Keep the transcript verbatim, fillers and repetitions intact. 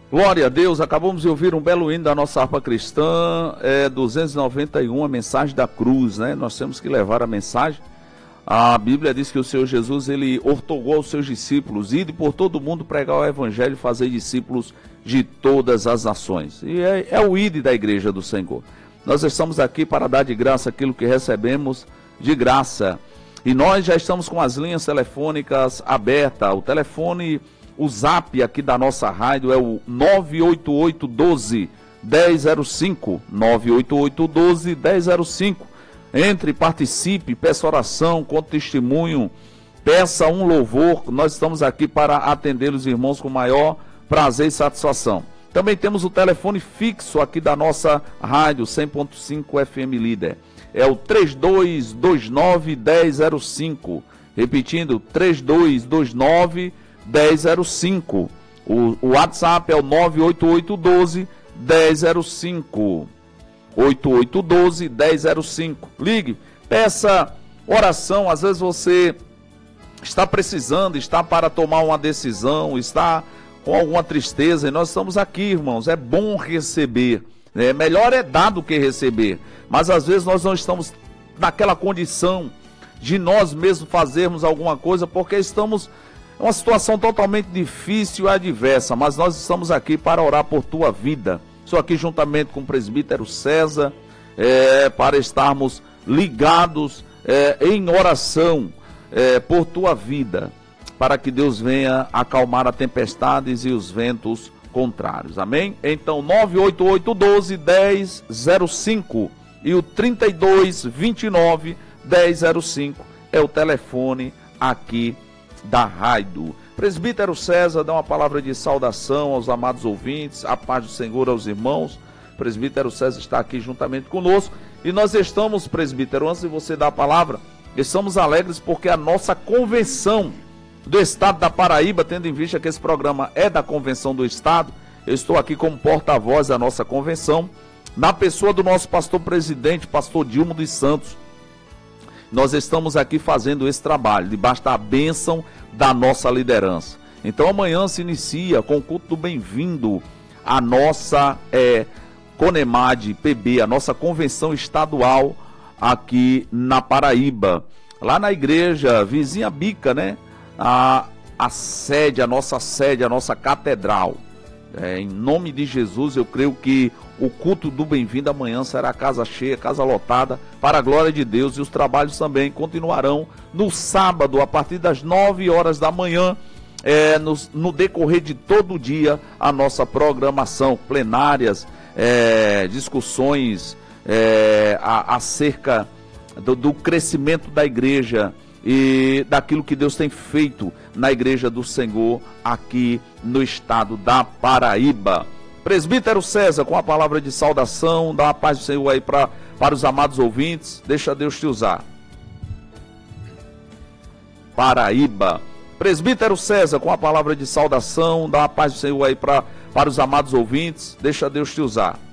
Glória a Deus, acabamos de ouvir um belo hino da nossa harpa cristã, é duzentos e noventa e um, a mensagem da cruz, né? Nós temos que levar a mensagem. A Bíblia diz que o Senhor Jesus, ele ortogou aos seus discípulos, ide por todo o mundo pregar o evangelho e fazer discípulos de todas as nações. E é, é o ide da igreja do Senhor. Nós estamos aqui para dar de graça aquilo que recebemos de graça. E nós já estamos com as linhas telefônicas abertas. O telefone, o zap aqui da nossa rádio é o nove oito oito um dois, um zero zero cinco. nove oito oito um dois, um zero zero cinco. Entre, participe, peça oração, conte testemunho, peça um louvor. Nós estamos aqui para atender os irmãos com maior prazer e satisfação. Também temos o telefone fixo aqui da nossa rádio cem ponto cinco F M Líder. É o três dois dois nove, um zero zero cinco. Repetindo, três dois dois nove, um zero zero cinco. O, o WhatsApp é o nove oito oito um dois, um zero zero cinco. oito oito um dois, um zero zero cinco. Ligue, peça oração. Às vezes você está precisando, está para tomar uma decisão, está com alguma tristeza, e nós estamos aqui, irmãos. É bom receber, né? Melhor é dar do que receber, mas às vezes nós não estamos naquela condição de nós mesmos fazermos alguma coisa, porque estamos em uma situação totalmente difícil e adversa, mas nós estamos aqui para orar por tua vida. Estou aqui juntamente com o presbítero César, é, para estarmos ligados é, em oração é, por tua vida, para que Deus venha acalmar as tempestades e os ventos contrários. Amém? Então, nove oito oito um dois, um zero zero cinco e o trinta e dois, vinte e nove, um zero zero cinco é o telefone aqui da rádio. Presbítero César, dá uma palavra de saudação aos amados ouvintes, a paz do Senhor aos irmãos. Presbítero César está aqui juntamente conosco e nós estamos, presbítero, antes de você dar a palavra, estamos alegres porque a nossa convenção do Estado da Paraíba, tendo em vista que esse programa é da Convenção do Estado, eu estou aqui como porta-voz da nossa convenção, na pessoa do nosso pastor presidente, pastor Dilma dos Santos. Nós estamos aqui fazendo esse trabalho, debaixo da bênção da nossa liderança. Então amanhã se inicia com o culto do bem-vindo, a nossa é, Conemad P B, a nossa convenção estadual aqui na Paraíba, lá na igreja vizinha Bica, né? A, a sede, a nossa sede, a nossa catedral. É, em nome de Jesus, eu creio que o culto do bem-vindo amanhã será casa cheia, casa lotada, para a glória de Deus, e os trabalhos também continuarão no sábado, a partir das nove horas da manhã, é, no, no decorrer de todo o dia, a nossa programação, plenárias, é, discussões é, a, acerca do, do crescimento da igreja e daquilo que Deus tem feito na igreja do Senhor aqui no estado da Paraíba. Presbítero César, com a palavra de saudação, dá a paz do Senhor aí pra, para os amados ouvintes, deixa Deus te usar. Paraíba. Presbítero César, com a palavra de saudação, dá a paz do Senhor aí pra, para os amados ouvintes, deixa Deus te usar.